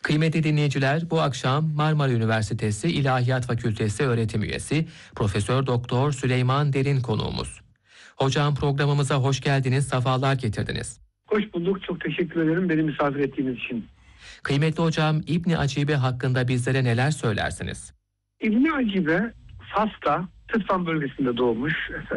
Kıymetli dinleyiciler, bu akşam Marmara Üniversitesi İlahiyat Fakültesi öğretim üyesi Profesör Doktor Süleyman Derin konuğumuz. Hocam, programımıza hoş geldiniz, sefalar getirdiniz. Hoş bulduk, çok teşekkür ederim beni misafir ettiğiniz için. Kıymetli hocam, İbn-i Acibe hakkında bizlere neler söylersiniz? İbn-i Acibe Fas'ta Tıfan bölgesinde doğmuş.